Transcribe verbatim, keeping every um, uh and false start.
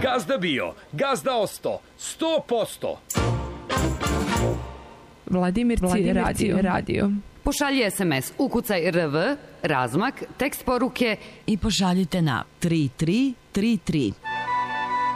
Gazda bio, gazda osto, sto posto. Vladimir Cvijer radio. radio. Pošalji es em es, ukucaj R V, razmak, tekst poruke i pošaljite na tri tri tri tri.